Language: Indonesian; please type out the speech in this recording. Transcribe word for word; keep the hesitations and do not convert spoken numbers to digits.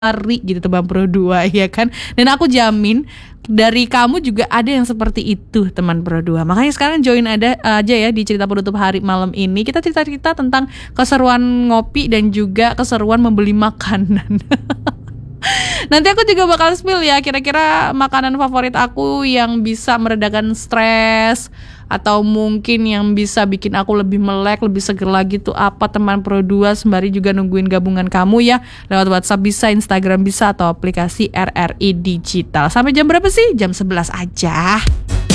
hari gitu teman Pro dua ya kan. Dan aku jamin dari kamu juga ada yang seperti itu teman Pro dua. Makanya sekarang join ada aja ya di cerita penutup hari malam ini. Kita cerita-cerita tentang keseruan ngopi dan juga keseruan membeli makanan. Nanti aku juga bakal spill ya kira-kira makanan favorit aku yang bisa meredakan stres atau mungkin yang bisa bikin aku lebih melek, lebih seger lagi tuh apa teman Pro dua. Sembari juga nungguin gabungan kamu ya. Lewat WhatsApp bisa, Instagram bisa, atau aplikasi R R I Digital. Sampai jam berapa sih? Jam sebelas aja.